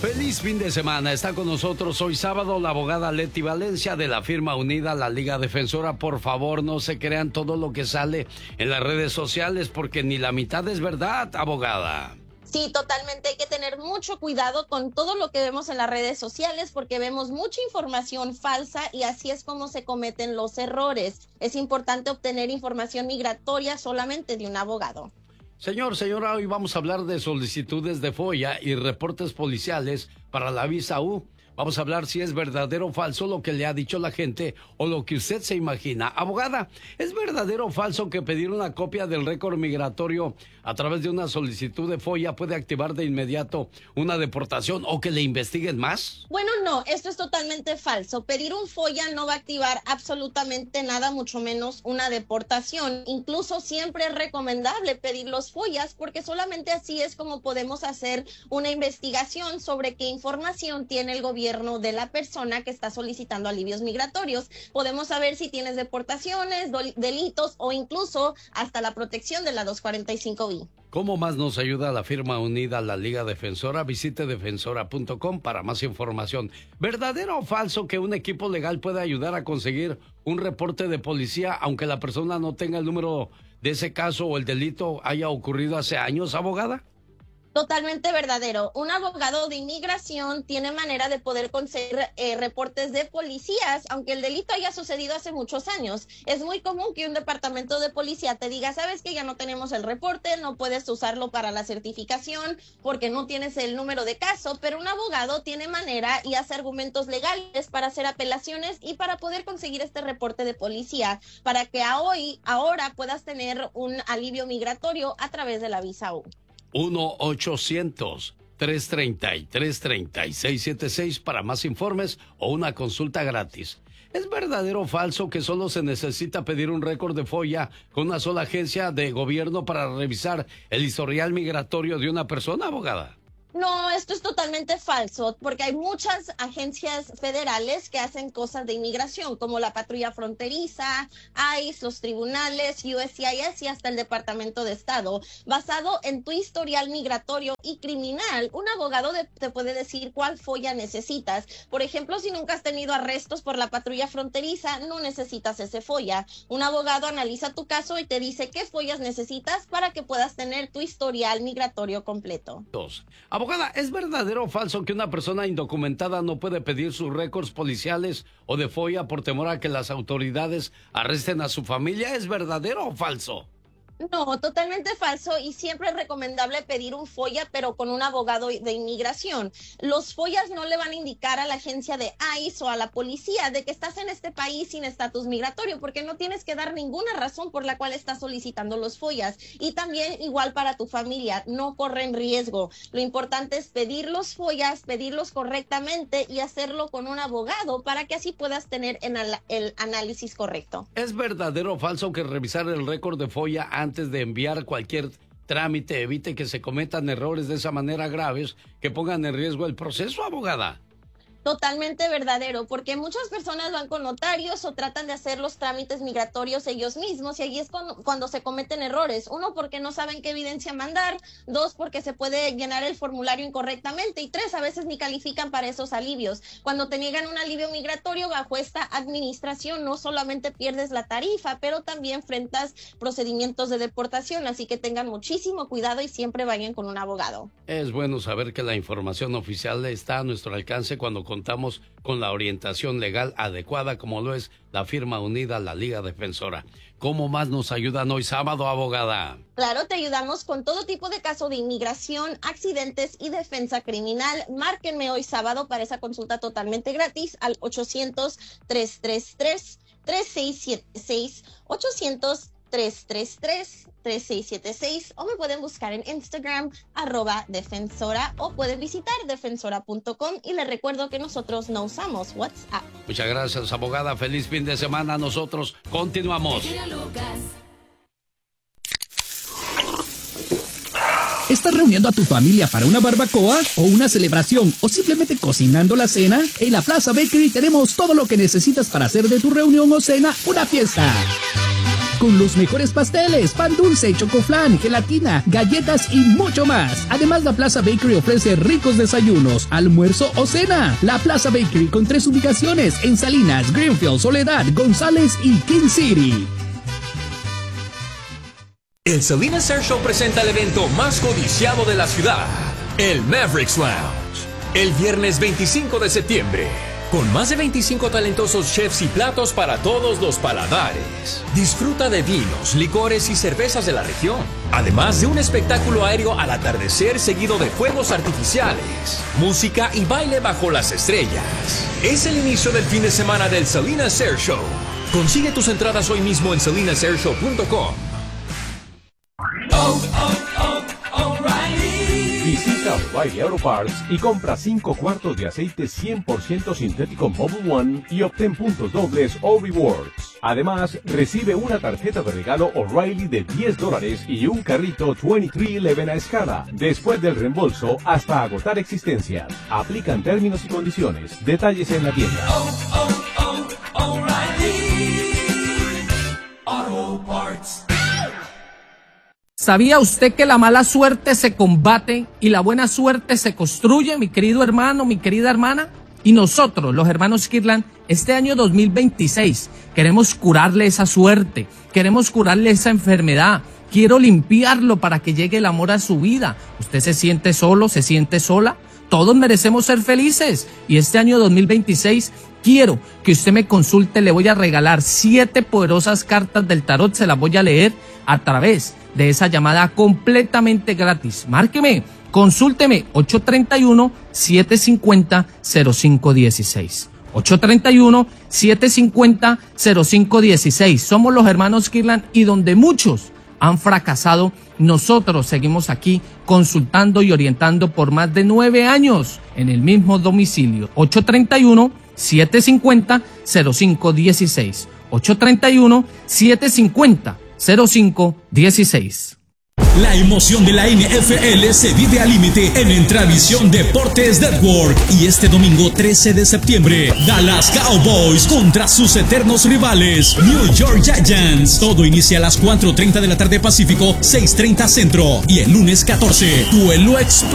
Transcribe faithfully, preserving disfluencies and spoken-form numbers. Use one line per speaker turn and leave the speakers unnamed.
Feliz fin de semana. Está con nosotros hoy sábado la abogada Leti Valencia de la firma unida La Liga Defensora. Por favor, no se crean todo lo que sale en las redes sociales porque ni la mitad es verdad, abogada.
Sí, totalmente. Hay que tener mucho cuidado con todo lo que vemos en las redes sociales porque vemos mucha información falsa y así es como se cometen los errores. Es importante obtener información migratoria solamente de un abogado.
Señor, señora, hoy vamos a hablar de solicitudes de FOIA y reportes policiales para la visa U. Vamos a hablar si es verdadero o falso lo que le ha dicho la gente o lo que usted se imagina. Abogada, ¿es verdadero o falso que pedir una copia del récord migratorio a través de una solicitud de FOIA puede activar de inmediato una deportación o que le investiguen más?
Bueno, no, esto es totalmente falso. Pedir un FOIA no va a activar absolutamente nada, mucho menos una deportación. Incluso siempre es recomendable pedir los FOIAs porque solamente así es como podemos hacer una investigación sobre qué información tiene el gobierno de la persona que está solicitando alivios migratorios. Podemos saber si tienes deportaciones, delitos o incluso hasta la protección de la doscientos cuarenta y cinco B.
¿Cómo más nos ayuda la firma unida La Liga Defensora? Visite defensora punto com para más información. ¿Verdadero o falso que un equipo legal puede ayudar a conseguir un reporte de policía aunque la persona no tenga el número de ese caso o el delito haya ocurrido hace años, abogada?
Totalmente verdadero. Un abogado de inmigración tiene manera de poder conseguir eh, reportes de policías, aunque el delito haya sucedido hace muchos años. Es muy común que un departamento de policía te diga, sabes que ya no tenemos el reporte, no puedes usarlo para la certificación porque no tienes el número de caso, pero un abogado tiene manera y hace argumentos legales para hacer apelaciones y para poder conseguir este reporte de policía, para que a hoy, ahora puedas tener un alivio migratorio a través de la visa U.
uno ochocientos, tres treinta, tres treinta y seis setenta y seis para más informes o una consulta gratis. ¿Es verdadero o falso que solo se necesita pedir un récord de FOIA con una sola agencia de gobierno para revisar el historial migratorio de una persona, abogada?
No, esto es totalmente falso, porque hay muchas agencias federales que hacen cosas de inmigración, como la patrulla fronteriza, I C E, los tribunales, U S C I S y hasta el Departamento de Estado. Basado en tu historial migratorio y criminal, un abogado de, te puede decir cuál FOIA necesitas. Por ejemplo, si nunca has tenido arrestos por la patrulla fronteriza, no necesitas ese FOIA. Un abogado analiza tu caso y te dice qué FOIAs necesitas para que puedas tener tu historial migratorio completo.
Dos. Abogada, ¿es verdadero o falso que una persona indocumentada no puede pedir sus récords policiales o de FOIA por temor a que las autoridades arresten a su familia? ¿Es verdadero o falso?
No, totalmente falso y siempre es recomendable pedir un FOIA, pero con un abogado de inmigración. Los FOIAs no le van a indicar a la agencia de I C E o a la policía de que estás en este país sin estatus migratorio, porque no tienes que dar ninguna razón por la cual estás solicitando los FOIAs. Y también igual para tu familia, no corren riesgo. Lo importante es pedir los FOIAs, pedirlos correctamente y hacerlo con un abogado para que así puedas tener el análisis correcto.
¿Es verdadero o falso que revisar el récord de FOIA antes de enviar cualquier trámite evite que se cometan errores de esa manera graves que pongan en riesgo el proceso, abogada?
Totalmente verdadero, porque muchas personas van con notarios o tratan de hacer los trámites migratorios ellos mismos y ahí es cuando, cuando se cometen errores. Uno, porque no saben qué evidencia mandar. Dos, porque se puede llenar el formulario incorrectamente. Y tres, a veces ni califican para esos alivios. Cuando te niegan un alivio migratorio bajo esta administración, no solamente pierdes la tarifa, pero también enfrentas procedimientos de deportación. Así que tengan muchísimo cuidado y siempre vayan con un abogado.
Es bueno saber que la información oficial está a nuestro alcance cuando contamos con la orientación legal adecuada, como lo es la firma unida La Liga Defensora. ¿Cómo más nos ayudan hoy sábado, abogada?
Claro, te ayudamos con todo tipo de casos de inmigración, accidentes y defensa criminal. Márquenme hoy sábado para esa consulta totalmente gratis al ochocientos, tres tres tres, tres seis siete seis, ochocientos, tres tres tres, tres seis siete seis o me pueden buscar en Instagram, arroba defensora o pueden visitar defensora punto com y les recuerdo que nosotros no usamos WhatsApp.
Muchas gracias, abogada. Feliz fin de semana. Nosotros continuamos.
¿Estás reuniendo a tu familia para una barbacoa o una celebración o simplemente cocinando la cena? En la Plaza Bakery tenemos todo lo que necesitas para hacer de tu reunión o cena una fiesta. con los mejores pasteles, pan dulce, chocoflan, gelatina, galletas y mucho más. Además, la Plaza Bakery ofrece ricos desayunos, almuerzo o cena. La Plaza Bakery con tres ubicaciones en Salinas, Greenfield, Soledad, González y King City.
El Salinas Air Show presenta el evento más codiciado de la ciudad, el Mavericks Lounge, el viernes veinticinco de septiembre, con más de veinticinco talentosos chefs y platos para todos los paladares. Disfruta de vinos, licores y cervezas de la región, además de un espectáculo aéreo al atardecer seguido de fuegos artificiales, música y baile bajo las estrellas. Es el inicio del fin de semana del Salinas Air Show. Consigue tus entradas hoy mismo en salinas air show punto com.
Oh, oh, oh, O'Reilly. Visita O'Reilly Auto Parts y compra cinco cuartos de aceite cien por ciento sintético Mobil One y obtén puntos dobles o rewards. Además, recibe una tarjeta de regalo O'Reilly de diez dólares y un carrito veintitrés once a escala. Después del reembolso, hasta agotar existencias. Aplican términos y condiciones. Detalles en la tienda. Oh, oh, oh, O'Reilly Auto Parts.
¿Sabía usted que la mala suerte se combate y la buena suerte se construye, mi querido hermano, mi querida hermana? Y nosotros, los hermanos Kirtland, este año dos mil veintiséis, queremos curarle esa suerte, queremos curarle esa enfermedad. Quiero limpiarlo para que llegue el amor a su vida. ¿Usted se siente solo, se siente sola? Todos merecemos ser felices. Y este año dos mil veintiséis quiero que usted me consulte. Le voy a regalar siete poderosas cartas del tarot. Se las voy a leer a través de esa llamada completamente gratis. Márqueme, consúlteme ocho tres uno, siete cinco cero, cero cinco uno seis. ocho tres uno, siete cinco cero, cero cinco uno seis. Somos los hermanos Kirtland y donde muchos han fracasado, nosotros seguimos aquí consultando y orientando por más de nueve años en el mismo domicilio. ocho tres uno, siete cinco cero, cero cinco uno seis. ocho tres uno, siete cinco cero, cero cinco uno seis.
La emoción de la N F L se vive al límite en Entravisión Deportes Network. Y este domingo trece de septiembre, Dallas Cowboys contra sus eternos rivales, New York Giants. Todo inicia a las cuatro treinta de la tarde Pacífico, seis treinta Centro. Y el lunes catorce, Duelo Express.